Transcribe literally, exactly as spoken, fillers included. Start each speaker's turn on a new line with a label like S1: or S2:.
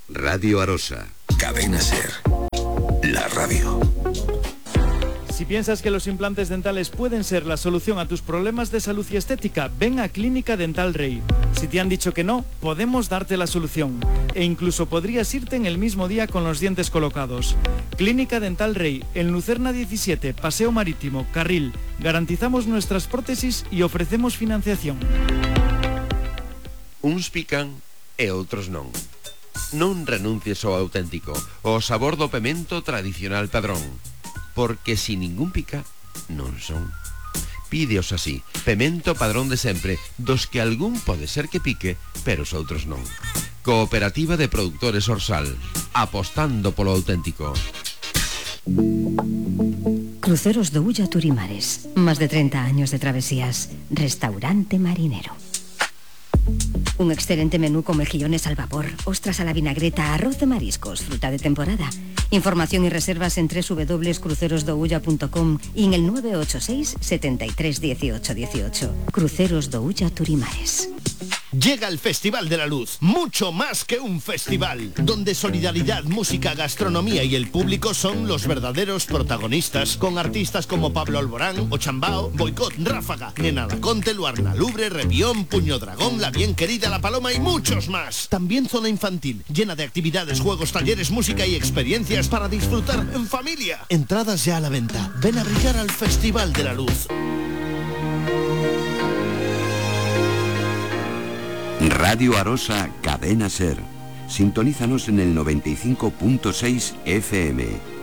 S1: Radio Arosa.
S2: Cadena Ser. La radio.
S3: Si piensas que los implantes dentales pueden ser la solución a tus problemas de salud y estética, ven a Clínica Dental Rey. Si te han dicho que no, podemos darte la solución. E incluso podrías irte en el mismo día con los dientes colocados. Clínica Dental Rey, en Lucerna diecisiete, Paseo Marítimo, Carril. Garantizamos nuestras prótesis y ofrecemos financiación.
S4: Uns pican e outros non. Non renuncies ao auténtico, ao sabor do pemento tradicional padrón. Porque si ningún pica, non son. Pídeos así, pemento padrón de sempre, dos que algún pode ser que pique, pero os outros non. Cooperativa de Productores Orsal, apostando polo auténtico.
S5: Cruceros do Ulla Turimares, más de treinta años de travesías. Restaurante marinero. Un excelente menú con mejillones al vapor, ostras a la vinagreta, arroz de mariscos, fruta de temporada. Información y reservas en doble u doble u doble u punto cruceros do ulla punto com y en el nueve ocho seis, setenta y tres, dieciocho, dieciocho. Cruceros do Ulla Turimares.
S6: Llega el Festival de la Luz, mucho más que un festival, donde solidaridad, música, gastronomía y el público son los verdaderos protagonistas, con artistas como Pablo Alborán, Ochambao, Boicot, Ráfaga, Nena Laconte, Luarna Lubre, Revión, Puño Dragón, La Bien Querida, La Paloma y muchos más. También zona infantil, llena de actividades, juegos, talleres, música y experiencias para disfrutar en familia. Entradas ya a la venta. Ven a brillar al Festival de la Luz.
S1: Radio Arosa, Cadena Ser. Sintonízanos en el noventa y cinco punto seis F M.